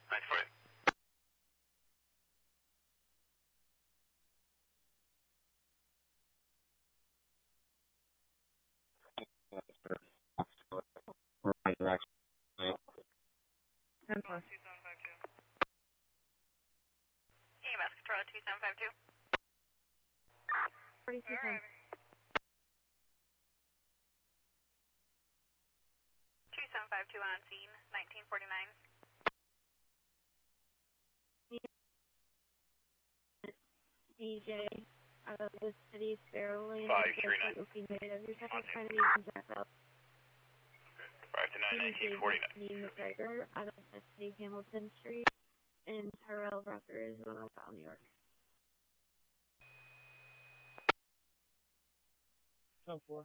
940. Right, actually. 10 plus. EMS control 2752. 4210. 2752 on scene, 1949. DJ, the city's fairly 539. looking native. You're trying to be projectile. 529, 1949. Dean McGregor out of the city Hamilton Street, and Tyrell Rucker is one of New York. So 4.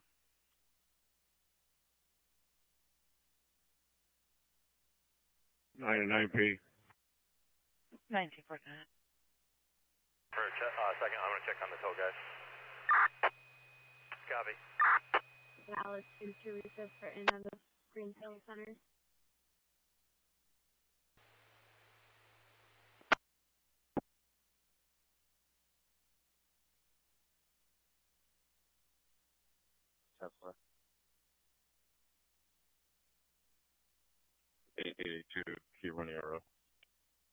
99P. 1949. For a second, I'm going to check on this whole guy. Copy. Dallas to Teresa Burton of the Greenfield Center. Tesla. 882, Key 1 Arrow.